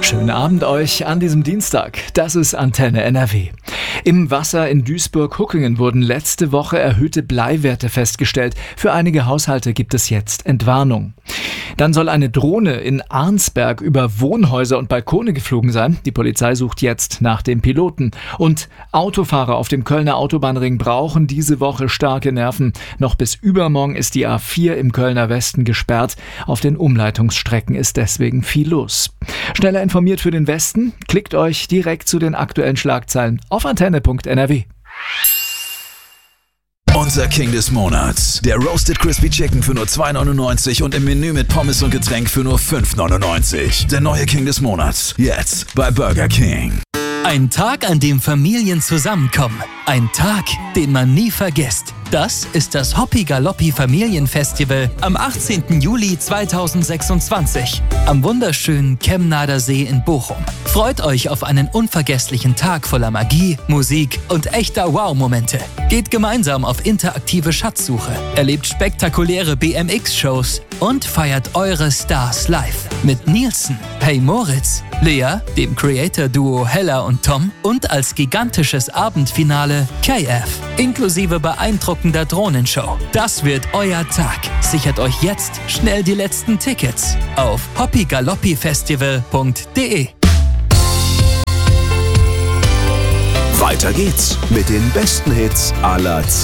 Schönen Abend euch an diesem Dienstag. Das ist Antenne NRW. Im Wasser in Duisburg-Huckingen wurden letzte Woche erhöhte Bleiwerte festgestellt. Für einige Haushalte gibt es jetzt Entwarnung. Dann soll eine Drohne in Arnsberg über Wohnhäuser und Balkone geflogen sein. Die Polizei sucht jetzt nach dem Piloten. Und Autofahrer auf dem Kölner Autobahnring brauchen diese Woche starke Nerven. Noch bis übermorgen ist die A4 im Kölner Westen gesperrt. Auf den Umleitungsstrecken ist deswegen viel los. Schneller informiert für den Westen? Klickt euch direkt zu den aktuellen Schlagzeilen auf antenne.nrw. Unser King des Monats. Der Roasted Crispy Chicken für nur 2,99 und im Menü mit Pommes und Getränk für nur 5,99. Der neue King des Monats. Jetzt bei Burger King. Ein Tag, an dem Familien zusammenkommen. Ein Tag, den man nie vergisst. Das ist das Hoppi Galoppi Familienfestival am 18. Juli 2026 am wunderschönen Kemnader See in Bochum. Freut euch auf einen unvergesslichen Tag voller Magie, Musik und echter Wow-Momente. Geht gemeinsam auf interaktive Schatzsuche, erlebt spektakuläre BMX-Shows und feiert eure Stars live. Mit Nielsen, Hey Moritz, Lea, dem Creator-Duo Hella und Tom und als gigantisches Abendfinale KF, inklusive beeindruckender Drohnenshow. Das wird euer Tag. Sichert euch jetzt schnell die letzten Tickets auf hoppigaloppifestival.de. Weiter geht's mit den besten Hits aller Zeiten.